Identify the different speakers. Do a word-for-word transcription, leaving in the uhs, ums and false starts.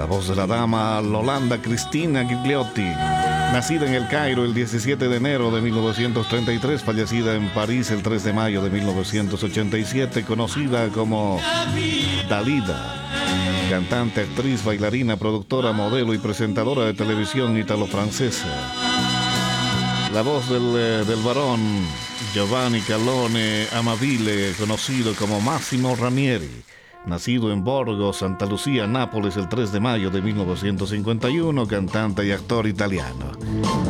Speaker 1: voz de la dama Lolanda Cristina Gigliotti, nacida en El Cairo el diecisiete de enero de mil novecientos treinta y tres, fallecida en París el tres de mayo de mil novecientos ochenta y siete, conocida como Dalida. Cantante, actriz, bailarina, productora, modelo y presentadora de televisión italo-francesa. La voz del, eh, del varón Giovanni Calone Amabile, conocido como Massimo Ranieri, nacido en Borgo, Santa Lucía, Nápoles, el tres de mayo de mil novecientos cincuenta y uno, cantante y actor italiano.